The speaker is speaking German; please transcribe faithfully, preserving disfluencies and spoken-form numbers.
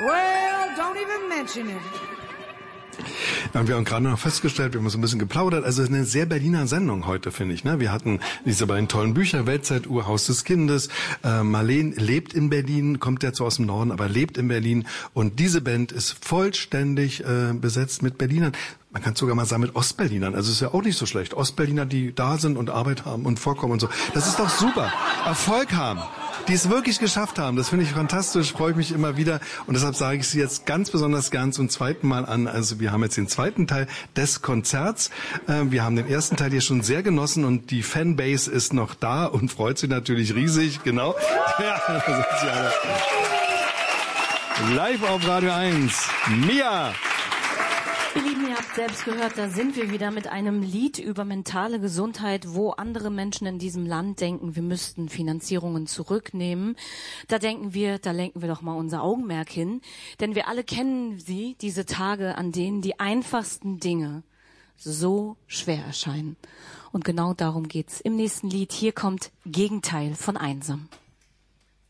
Well, don't even mention it. Ja, wir haben gerade noch festgestellt, wir haben so ein bisschen geplaudert, also eine sehr Berliner Sendung heute, finde ich. Ne? Wir hatten diese beiden tollen Bücher, Weltzeituhr, Haus des Kindes, äh, Marleen lebt in Berlin, kommt ja zwar aus dem Norden, aber lebt in Berlin und diese Band ist vollständig äh, besetzt mit Berlinern. Man kann sogar mal sagen mit Ostberlinern, also ist ja auch nicht so schlecht. Ostberliner, die da sind und Arbeit haben und vorkommen und so. Das ist doch super. Erfolg haben. Die es wirklich geschafft haben. Das finde ich fantastisch, freue ich mich immer wieder. Und deshalb sage ich sie jetzt ganz besonders gern zum zweiten Mal an. Also wir haben jetzt den zweiten Teil des Konzerts. Wir haben den ersten Teil hier schon sehr genossen und die Fanbase ist noch da und freut sich natürlich riesig. Genau. Ja, da sind sie alle. Live auf Radio eins. Mia! Ihr Lieben, ihr habt selbst gehört, da sind wir wieder mit einem Lied über mentale Gesundheit, wo andere Menschen in diesem Land denken, wir müssten Finanzierungen zurücknehmen. Da denken wir, da lenken wir doch mal unser Augenmerk hin. Denn wir alle kennen sie, diese Tage, an denen die einfachsten Dinge so schwer erscheinen. Und genau darum geht's im nächsten Lied. Hier kommt Gegenteil von einsam.